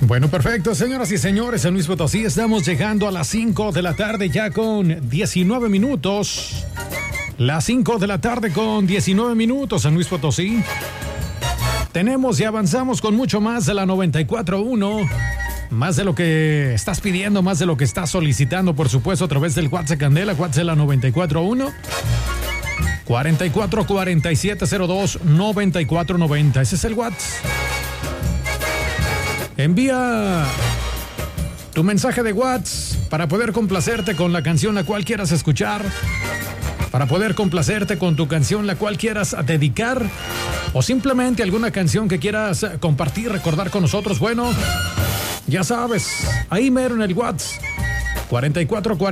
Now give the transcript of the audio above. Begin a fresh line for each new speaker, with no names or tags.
Bueno, perfecto, señoras y señores, San Luis Potosí, estamos llegando a las 5 de la tarde ya con 19 minutos. Las 5 de la tarde con 19 minutos, San Luis Potosí. Tenemos y avanzamos con mucho más de la 94.1. Más de lo que estás pidiendo, más de lo que estás solicitando, por supuesto, a través del WhatsApp Candela, WhatsApp de la 94.1. 44-4702-9490. Ese es el WhatsApp. Envía tu mensaje de WhatsApp para poder complacerte con la canción la cual quieras escuchar, para poder complacerte con tu canción la cual quieras dedicar, o simplemente alguna canción que quieras compartir, recordar con nosotros. Bueno, ya sabes, ahí mero en el WhatsApp 44